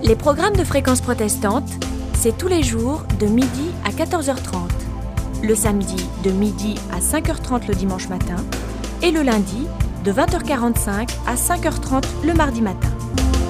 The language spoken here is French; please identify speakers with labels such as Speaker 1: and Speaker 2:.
Speaker 1: Les programmes de Fréquence Protestante, c'est tous les jours de midi à 14h30, le samedi de midi à 5h30 le dimanche matin et le lundi de 20h45 à 5h30 le mardi matin.